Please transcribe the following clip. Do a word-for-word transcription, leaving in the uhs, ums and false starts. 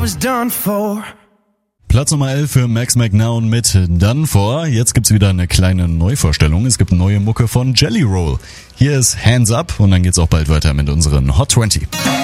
was done for. Platz Nummer elf für Max McNown mit Done For. Jetzt gibt's wieder eine kleine Neuvorstellung. Es gibt neue Mucke von Jelly Roll. Hier ist Hands Up und dann geht's auch bald weiter mit unseren Hot zwanzig.